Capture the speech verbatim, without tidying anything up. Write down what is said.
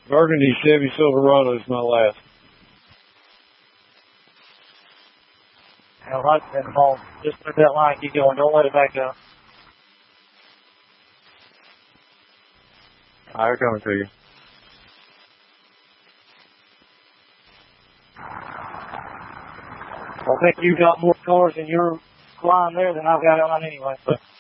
Burgundy Chevy Silverado is my last. All right, then, Paul. Just let that line keep going. Don't let it back up. All right, coming to you. I think you got more cars in your line there than I've got on anyway. So.